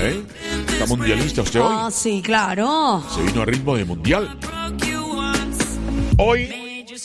¿eh? Está mundialista usted hoy. Ah, sí, claro. Se vino a ritmo de mundial. Hoy,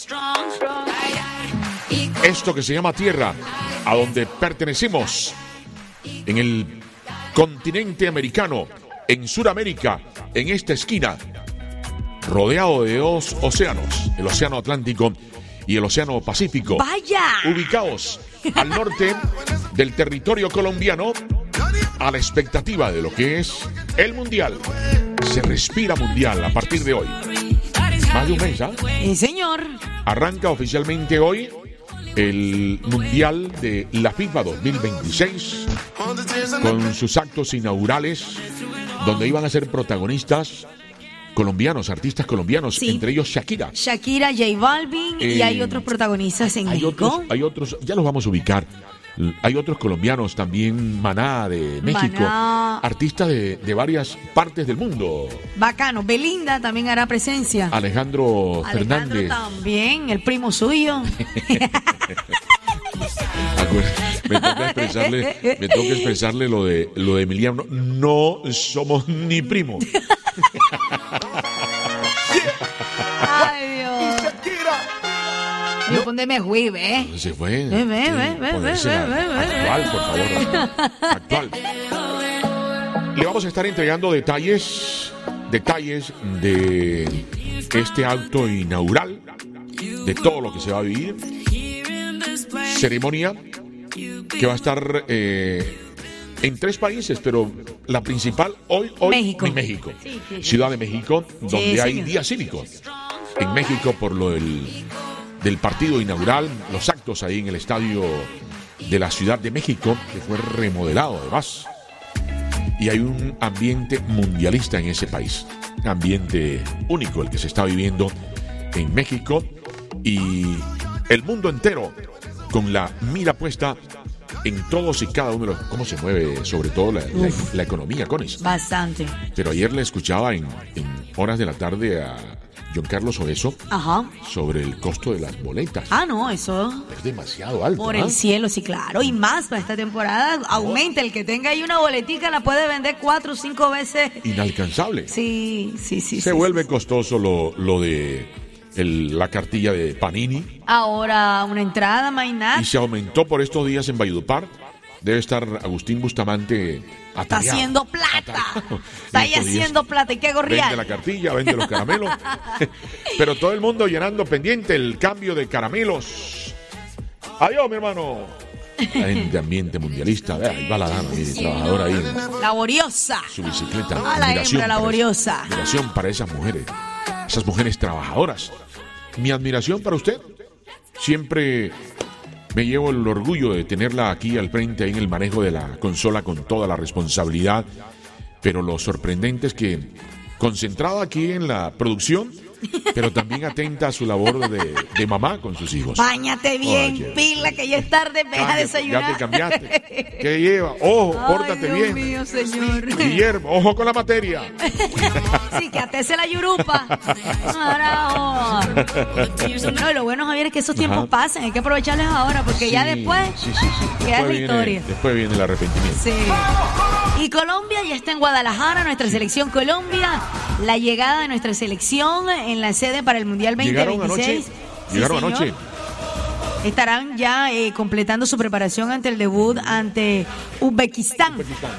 esto que se llama Tierra, a donde pertenecemos, en el continente americano, en Sudamérica, en esta esquina, rodeado de dos océanos, el océano Atlántico y el océano Pacífico. ¡Vaya! Ubicados al norte del territorio colombiano, a la expectativa de lo que es el mundial. Se respira mundial a partir de hoy. Más de un mes, ¿ah? Sí, señor. Arranca oficialmente hoy el mundial de la FIFA 2026 con sus actos inaugurales, donde iban a ser protagonistas colombianos, artistas colombianos, sí. Entre ellos Shakira. Shakira, J Balvin y hay otros protagonistas en México. Hay otros, ya los vamos a ubicar. Hay otros colombianos también, Maná de México, Maná. Artistas de varias partes del mundo. Bacano. Belinda también hará presencia. Alejandro Fernández. También, el primo suyo. Me toca expresarle lo de Emiliano. No somos ni primos. Ay, Dios. No, ¿dónde me fui, ve? Se fue. Ve. Actual, por favor. Actual. Le vamos a estar entregando detalles de este acto inaugural, de todo lo que se va a vivir. Ceremonia que va a estar en 3 países, pero la principal hoy México. en México. Sí. Ciudad de México, donde Sí, hay señor. día cívico. En México por lo del partido inaugural, los actos ahí en el estadio de la Ciudad de México, que fue remodelado además. Y hay un ambiente mundialista en ese país. Ambiente único el que se está viviendo en México y el mundo entero con la mira puesta en todos y cada uno de los... ¿Cómo se mueve sobre todo la economía, Conis? Bastante. Pero ayer le escuchaba en horas de la tarde a John Carlos Oeso sobre el costo de las boletas. Ah, no, eso es demasiado alto. por el cielo, sí, claro. Y más para esta temporada. Aumenta. El que tenga ahí una boletica la puede vender 4 o 5 veces. Inalcanzable. Sí. Se vuelve costoso lo de la cartilla de Panini. Ahora una entrada, mainat. Y se aumentó por estos días en Valledupar. Debe estar Agustín Bustamante atareado. Está haciendo plata. Está ahí haciendo plata. ¿Y qué gorrial? Vende la cartilla, vende los caramelos. Pero todo el mundo llenando pendiente el cambio de caramelos. Adiós, mi hermano. La gente ambiente mundialista. Vea, ahí va la dama, mire, trabajadora ahí. Laboriosa. Su bicicleta. A la hembra laboriosa. Admiración para esas mujeres trabajadoras. Mi admiración para usted. Siempre me llevo el orgullo de tenerla aquí al frente ahí en el manejo de la consola con toda la responsabilidad. Pero lo sorprendente es que concentrada aquí en la producción, pero también atenta a su labor de mamá con sus hijos. Báñate bien, Oye, pila, que ya es tarde, ve a desayunar. Ya te cambiaste. ¿Qué lleva? Ojo, pórtate Dios bien. Mío, señor. Guillermo, ojo con la materia. Sí, que atese la yurupa. Carajo. No, lo bueno, Javier, es que esos tiempos pasan. Hay que aprovecharlos ahora, porque ya después queda la historia. Después viene el arrepentimiento. Sí. Y Colombia ya está en Guadalajara, nuestra selección Colombia. La llegada de nuestra selección en la sede para el Mundial 2026. Llegaron anoche. Estarán ya completando su preparación ante el debut ante Uzbekistán.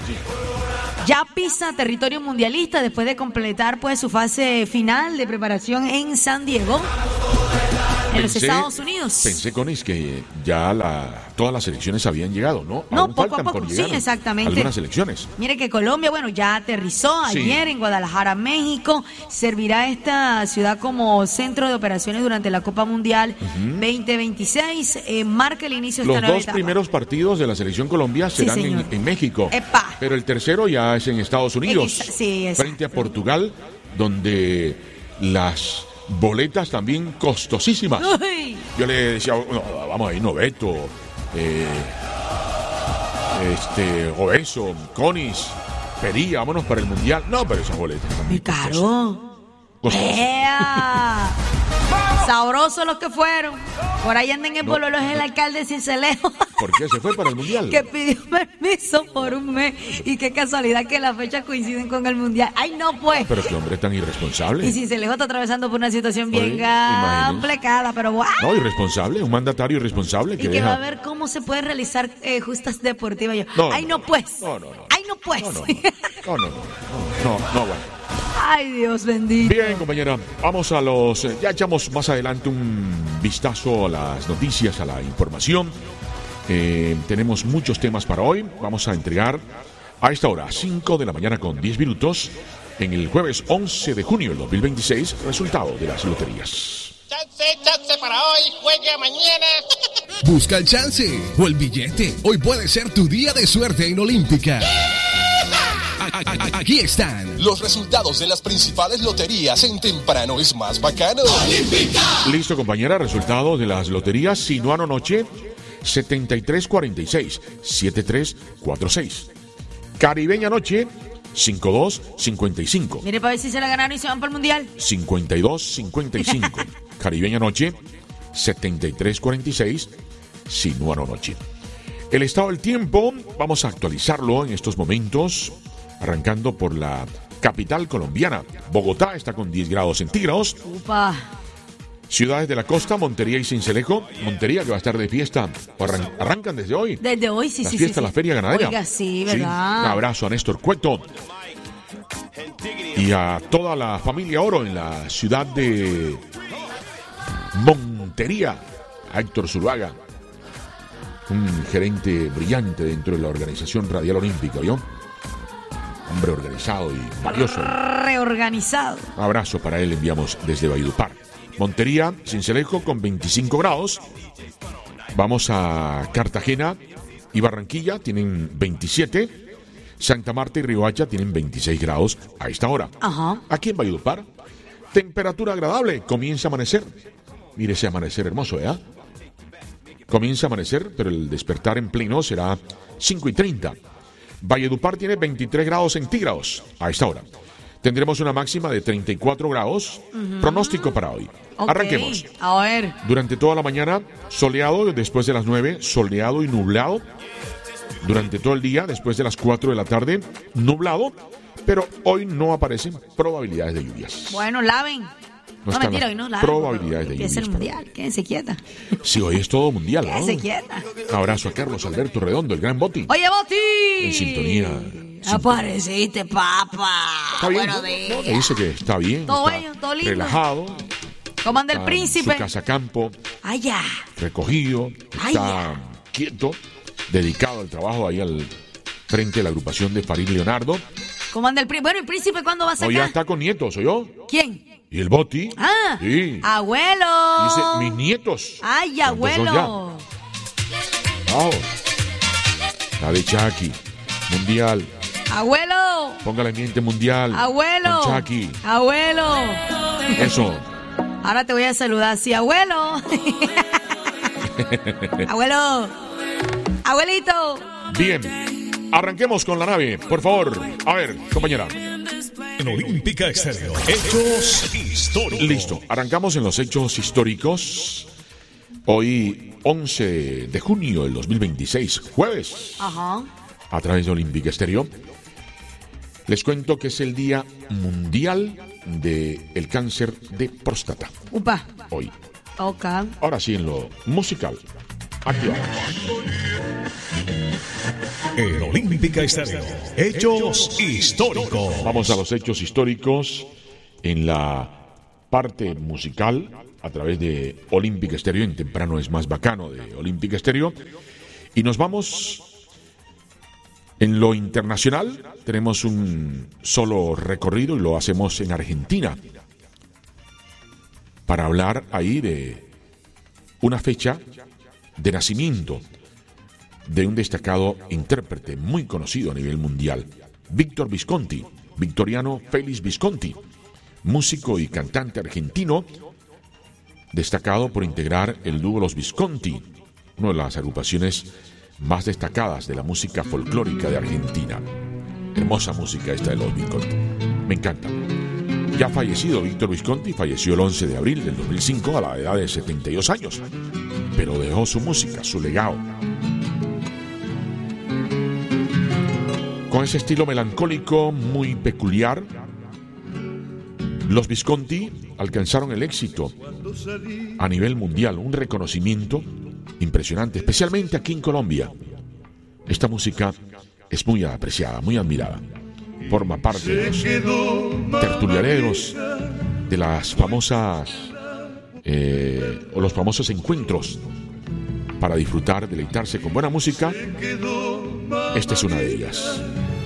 Ya pisa territorio mundialista después de completar pues su fase final de preparación en San Diego, en los Estados Unidos. Pensé, Conis, que ya todas las selecciones habían llegado, ¿no? No, Aún poco faltan a poco, por llegar sí, exactamente. algunas selecciones. Mire que Colombia, bueno, ya aterrizó ayer en Guadalajara, México. Servirá esta ciudad como centro de operaciones durante la Copa Mundial 2026. Marca el inicio de esta nueva etapa. Los dos primeros partidos de la selección Colombia serán en México. ¡Epa! Pero el tercero ya es en Estados Unidos. Frente a Portugal, donde las boletas también costosísimas. Uy. Yo le decía, no, vamos ahí, Noveto, Obeso, Conis, Pería, vámonos para el Mundial. No, pero esas boletas también. Muy caro. Sabrosos los que fueron. Por ahí andan en Bololos el alcalde Cincelejo. ¿Por qué se fue para el Mundial? Que pidió permiso por un mes y qué casualidad que las fechas coinciden con el Mundial. ¡Ay, no pues! Pero qué hombre tan irresponsable. Y Sincelejo está atravesando por una situación bien imagínense. complicada, pero ¡guau! No, irresponsable, un mandatario irresponsable que Y que deja... va a ver cómo se puede realizar justas deportivas. Yo, No, ¡ay, no, no pues! no. ¡Ay, no pues! No, bueno. ¡Ay, Dios bendito! Bien, compañera, vamos a los... ya echamos más adelante un vistazo a las noticias, a la información. Tenemos muchos temas para hoy. Vamos a entregar a esta hora, 5 de la mañana con 10 minutos, en el jueves 11 de junio del 2026, resultado de las loterías. Chance para hoy, juegue mañana. Busca el chance o el billete. Hoy puede ser tu día de suerte en Olímpica. Aquí están los resultados de las principales loterías en Temprano es Más Bacano. ¡Olímpica! Listo, compañera, resultados de las loterías. Sinuano Noche, 7346, 7346. Caribeña Noche, 5255. Mire para ver si se la ganaron y se van para el Mundial. 5255. Caribeña Noche, 7346. Sinuano Noche. El estado del tiempo, vamos a actualizarlo en estos momentos, arrancando por la capital colombiana. Bogotá está con 10 grados centígrados. ¡Upa! Ciudades de la costa, Montería y Sincelejo. Montería que va a estar de fiesta. Arrancan desde hoy. Desde hoy, sí, las sí. fiestas, la feria ganadera. Oiga, sí, ¿verdad? Un abrazo a Néstor Cueto. Y a toda la familia Oro en la ciudad de Montería. A Héctor Zuluaga. Un gerente brillante dentro de la organización radial olímpica, ¿vio? Hombre organizado y valioso. Reorganizado. Un abrazo para él enviamos desde Valledupar. Montería, Sincelejo con 25 grados. Vamos a Cartagena y Barranquilla, tienen 27. Santa Marta y Riohacha tienen 26 grados a esta hora. Ajá. Aquí en Valledupar, temperatura agradable, comienza a amanecer. Mire ese amanecer hermoso, ¿eh? Comienza a amanecer, pero el despertar en pleno será 5:30. Valledupar tiene 23 grados centígrados a esta hora. Tendremos una máxima de 34 grados. Pronóstico para hoy. Okay. Arranquemos. A ver. Durante toda la mañana, soleado, después de las 9, soleado y nublado. Durante todo el día, después de las 4 de la tarde, nublado. Pero hoy no aparecen probabilidades de lluvias. Bueno, laven. No, mentira, hoy no laven. Probabilidades de lluvias. Empieza el Mundial, quédense quieta. Sí, hoy es todo mundial, ¿no? Quédense quieta. Un abrazo a Carlos Alberto Redondo, el gran Boti. Oye, Boti. En sintonía. Apareciste, papá. Está bien, Buenos ¿no? días. Me dice que está bien. Todo está bello, todo lindo. relajado. ¿Cómo anda el Está príncipe? En su casa campo, Ay, ya. recogido, Ay, está quieto, dedicado al trabajo ahí al frente de la agrupación de Farid Leonardo. ¿Cómo anda el príncipe? Bueno, ¿el príncipe cuándo va a No, sacar? ya está con nietos, ¿soy yo? ¿Quién? Y el Boti. Ah, Sí. abuelo. Dice, mis nietos. Ay, ¿Cuántos son abuelo. ya? Wow. La de Chucky. Mundial. Abuelo. Póngale en mente mundial. Abuelo. Con Chucky. Abuelo. Eso. Ahora te voy a saludar así, abuelo. Abuelo. Abuelito. Bien. Arranquemos con la nave, por favor. A ver, compañera. En Olímpica Exterior. Hechos históricos. Listo. Arrancamos en los hechos históricos. Hoy, 11 de junio del 2026, jueves. Ajá. A través de Olímpica Estéreo. Les cuento que es el Día Mundial del Cáncer de Próstata. Upa. Hoy. Ok. Ahora sí, en lo musical. Aquí vamos. En Olímpica Exterior. Hechos históricos. Vamos a los hechos históricos en la parte musical a través de Olímpica Estéreo. En Temprano es Más Bacano de Olímpica Estéreo. Y nos vamos en lo internacional. Tenemos un solo recorrido y lo hacemos en Argentina para hablar ahí de una fecha de nacimiento de un destacado intérprete muy conocido a nivel mundial, Víctor Visconti, Victoriano Félix Visconti, músico y cantante argentino, destacado por integrar el dúo Los Visconti, una de las agrupaciones más destacadas de la música folclórica de Argentina. Hermosa música esta de Los Visconti, me encanta. Ya fallecido Víctor Visconti, falleció el 11 de abril del 2005 a la edad de 72 años, pero dejó su música, su legado. Con ese estilo melancólico muy peculiar, los Visconti alcanzaron el éxito a nivel mundial, un reconocimiento impresionante, especialmente aquí en Colombia. Esta música es muy apreciada, muy admirada. Forma parte de los tertulianeros, de las famosas o los famosos encuentros para disfrutar, deleitarse con buena música. Esta es una de ellas.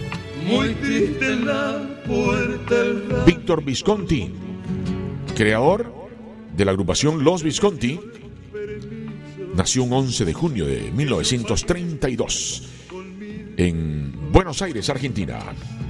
Víctor Visconti, creador de la agrupación Los Visconti, nació un 11 de junio de 1932 en Buenos Aires, Argentina.